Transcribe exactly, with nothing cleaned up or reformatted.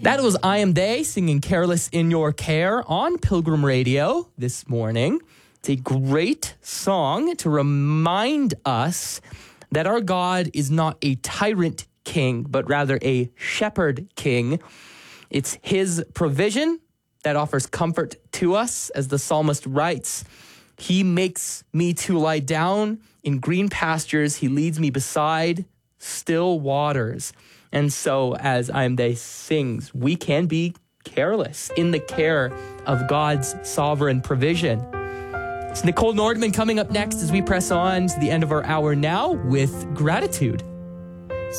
That was I Am They singing Careless in Your Care on Pilgrim Radio this morning. It's a great song to remind us that our God is not a tyrant king, but rather a shepherd king. It's his provision that offers comfort to us, as the psalmist writes. He makes me to lie down in green pastures. He leads me beside still waters. And so, as I Am They sings, we can be careless in the care of God's sovereign provision. It's Nicole Nordman coming up next as we press on to the end of our hour now with gratitude.